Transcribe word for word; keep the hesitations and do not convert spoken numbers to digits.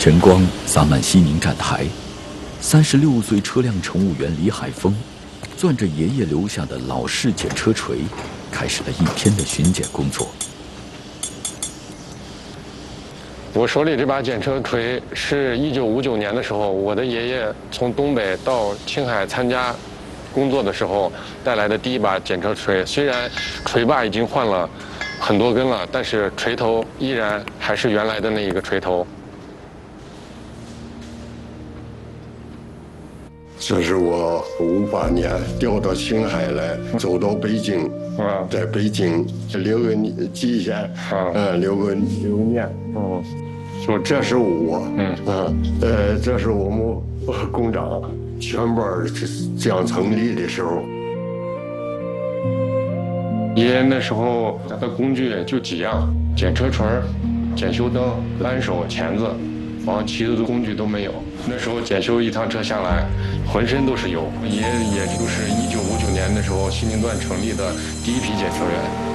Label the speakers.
Speaker 1: 晨光洒满西宁站台，三十六岁车辆乘务员李海峰，攥着爷爷留下的老式检车锤，开始了一天的巡检工作。
Speaker 2: 我手里这把检车锤是一九五九年的时候，我的爷爷从东北到青海参加工作的时候带来的第一把检车锤。虽然锤把已经换了很多根了，但是锤头依然还是原来的那一个锤头。
Speaker 3: 这是我五八年调到青海来，走到北京，
Speaker 2: 啊，
Speaker 3: 在北京留个纪念，
Speaker 2: 啊，
Speaker 3: 嗯，留个留念，
Speaker 2: 嗯，
Speaker 3: 说这是我，
Speaker 2: 嗯，
Speaker 3: 嗯，呃，这是我们工长全班这样成立的时候。
Speaker 2: 爷爷那时候他的工具就几样：检车锤、检修灯、扳手、钳子，好像其他的工具都没有。那时候检修一趟车下来，浑身都是油。爷爷也就是一九五九年的时候，西宁段成立的第一批检车员。